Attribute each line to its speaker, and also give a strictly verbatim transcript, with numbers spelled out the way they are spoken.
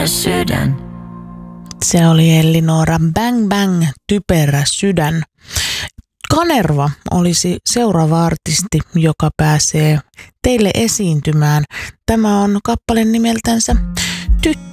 Speaker 1: typerä sydän.
Speaker 2: Se oli Ellinora Bang Bang, typerä sydän. Kanerva olisi seuraava artisti, joka pääsee teille esiintymään. Tämä on kappale nimeltänsä Tyttö.